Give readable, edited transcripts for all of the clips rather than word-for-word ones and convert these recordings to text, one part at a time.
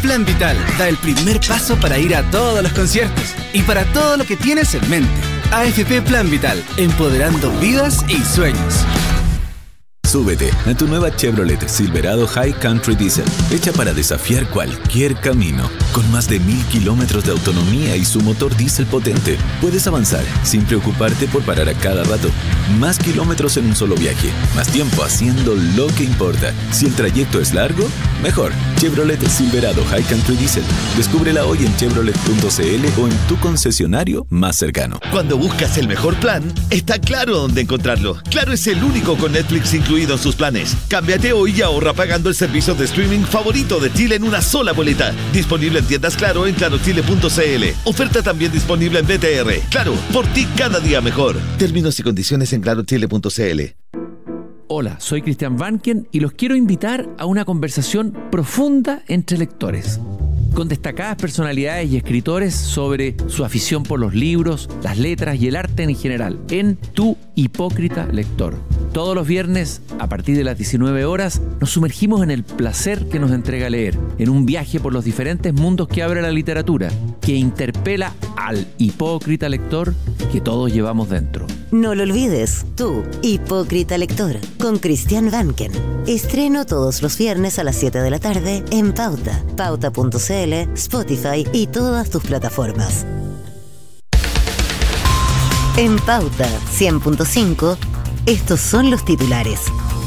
Plan Vital da el primer paso para ir a todos los conciertos y para todo lo que tienes en mente. AFP Plan Vital, empoderando vidas y sueños. Súbete a tu nueva Chevrolet Silverado High Country Diesel, hecha para desafiar cualquier camino. Con más de 1000 kilómetros de autonomía y su motor diésel potente, puedes avanzar sin preocuparte por parar a cada rato. Más kilómetros en un solo viaje, más tiempo haciendo lo que importa. Si el trayecto es largo, mejor. Chevrolet Silverado High Country Diesel. Descúbrela hoy en chevrolet.cl o en tu concesionario más cercano. Cuando buscas el mejor plan, está claro dónde encontrarlo. Claro es el único con Netflix incluido en sus planes. Cámbiate hoy y ahorra pagando el servicio de streaming favorito de Chile en una sola boleta. Disponible en tiendas Claro en clarochile.cl. Oferta también disponible en BTR. Claro, por ti cada día mejor. Términos y condiciones en clarochile.cl. Hola, soy Cristian Vanken y los quiero invitar a una conversación profunda entre lectores, con destacadas personalidades y escritores sobre su afición por los libros, las letras y el arte en general, en Tu Hipócrita Lector. Todos los viernes, a partir de las 19 horas, nos sumergimos en el placer que nos entrega leer, en un viaje por los diferentes mundos que abre la literatura, que interpela al hipócrita lector que todos llevamos dentro. No lo olvides, Tu Hipócrita Lector, con Cristian Vanken. Estreno todos los viernes a las 7 de la tarde en Pauta, pauta.cl, Spotify y todas tus plataformas. En Pauta 100.5, estos son los titulares.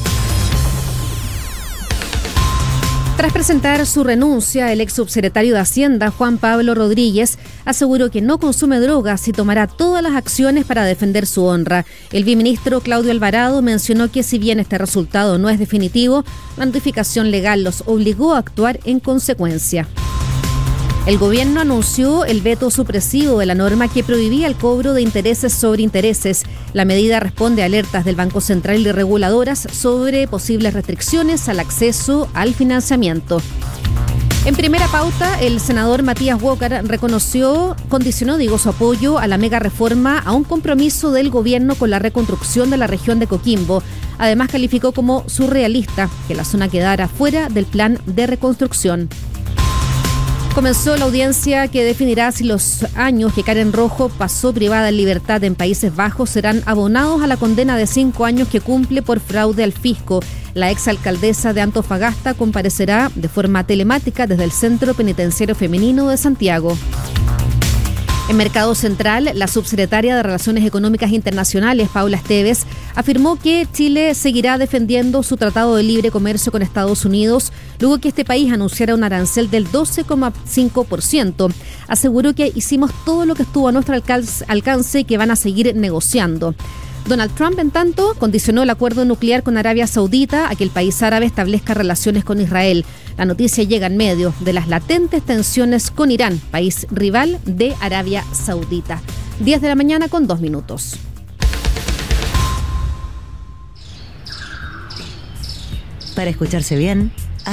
Tras presentar su renuncia, el ex subsecretario de Hacienda, Juan Pablo Rodríguez, aseguró que no consume drogas y tomará todas las acciones para defender su honra. El viceministro Claudio Alvarado mencionó que si bien este resultado no es definitivo, la notificación legal los obligó a actuar en consecuencia. El gobierno anunció el veto supresivo de la norma que prohibía el cobro de intereses sobre intereses. La medida responde a alertas del Banco Central y reguladoras sobre posibles restricciones al acceso al financiamiento. En primera pauta, el senador Matías Walker condicionó su apoyo a la mega reforma a un compromiso del gobierno con la reconstrucción de la región de Coquimbo. Además, calificó como surrealista que la zona quedara fuera del plan de reconstrucción. Comenzó la audiencia que definirá si los años que Karen Rojo pasó privada en libertad en Países Bajos serán abonados a la condena de 5 años que cumple por fraude al fisco. La exalcaldesa de Antofagasta comparecerá de forma telemática desde el Centro Penitenciario Femenino de Santiago. En Mercado Central, la subsecretaria de Relaciones Económicas Internacionales, Paula Esteves, afirmó que Chile seguirá defendiendo su tratado de libre comercio con Estados Unidos, luego que este país anunciara un arancel del 12,5%. Aseguró que hicimos todo lo que estuvo a nuestro alcance y que van a seguir negociando. Donald Trump, en tanto, condicionó el acuerdo nuclear con Arabia Saudita a que el país árabe establezca relaciones con Israel. La noticia llega en medio de las latentes tensiones con Irán, país rival de Arabia Saudita. 10 de la mañana con 2 minutos. Para escucharse bien,